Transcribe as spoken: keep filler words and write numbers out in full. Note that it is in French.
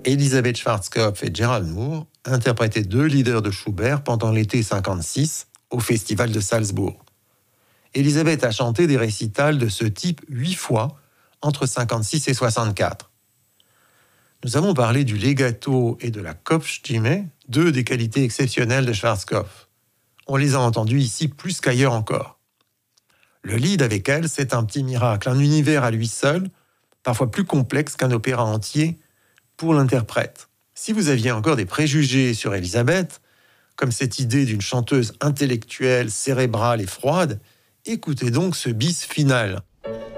Elisabeth Schwarzkopf et Gerald Moore interprétaient deux leaders de Schubert pendant l'été cinquante-six au Festival de Salzbourg. Elisabeth a chanté des récitals de ce type huit fois entre cinquante-six et soixante-quatre. Nous avons parlé du legato et de la Kopfstimme, deux des qualités exceptionnelles de Schwarzkopf. On les a entendus ici plus qu'ailleurs encore. Le lead avec elle, c'est un petit miracle, un univers à lui seul, parfois plus complexe qu'un opéra entier pour l'interprète. Si vous aviez encore des préjugés sur Elisabeth, comme cette idée d'une chanteuse intellectuelle, cérébrale et froide, écoutez donc ce bis final.